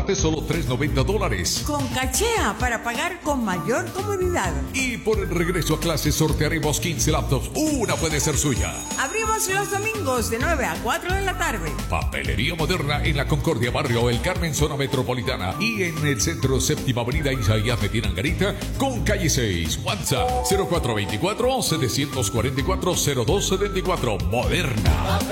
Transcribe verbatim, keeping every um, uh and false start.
aparte, solo tres noventa dólares. Con Cachea para pagar con mayor comodidad. Y por el regreso a clases sortearemos quince laptops. Una puede ser suya. Abrimos los domingos de nueve a cuatro de la tarde. Papelería Moderna en la Concordia Barrio El Carmen, zona metropolitana. Y en el centro Séptima Avenida Isaías Medina Angarita con calle seis. WhatsApp cero cuatro dos cuatro, siete cuatro cuatro, cero dos siete cuatro. Moderna.